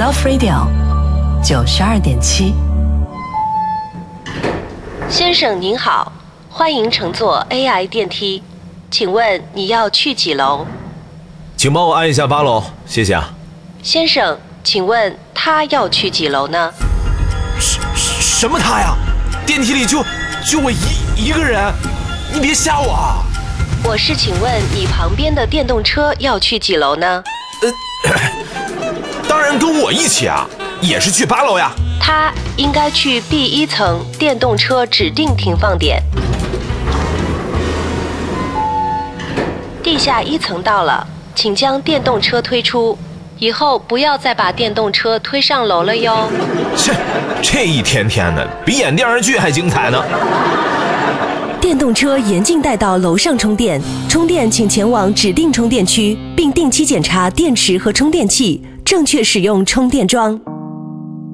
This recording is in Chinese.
Love Radio 92.7。 先生您好，欢迎乘坐 AI 电梯，请问你要去几楼？ 请帮我按一下8楼，谢谢啊。 先生，请问他要去几楼呢？ 什么他呀？电梯里就我一个人，你别吓我啊！ 我是请问你旁边的电动车要去几楼呢？ 当然跟我一起啊，也是去8楼呀。 他应该去 B1层电动车指定停放点。地下1层到了，请将电动车推出，以后不要再把电动车推上楼了哟。 这一天天的，比演电视剧还精彩呢。 电动车严禁带到楼上充电，充电请前往指定充电区，并定期检查电池和充电器，正确使用充电桩。